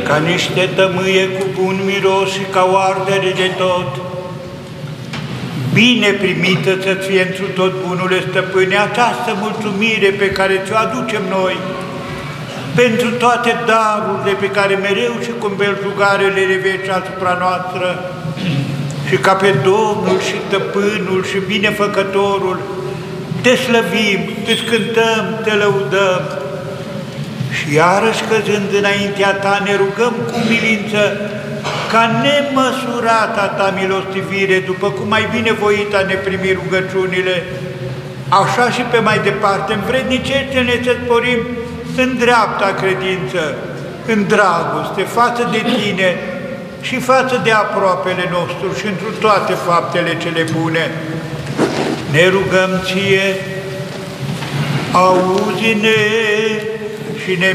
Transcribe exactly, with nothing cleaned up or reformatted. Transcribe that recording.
ca niște tămâie cu bun miros și ca o ardere de tot. Bine primită să-ți fie întru tot, bunule Stăpâne, această mulțumire pe care ți-o aducem noi, pentru toate darurile pe care mereu și cu belșugare le reveci asupra noastră, și ca pe Domnul și Stăpânul și Binefăcătorul, te slăvim, îți cântăm, te lăudăm. Și iarăși căzând înaintea ta, ne rugăm cu milință ca nemăsurata ta milostivire, după cum ai binevoit a ne primi rugăciunile, așa și pe mai departe, învrednicește-ne să sporim în dreapta credință, în dragoste, față de tine și față de aproapele nostru și întru toate faptele cele bune. Ne rugăm ție, auzi-ne și ne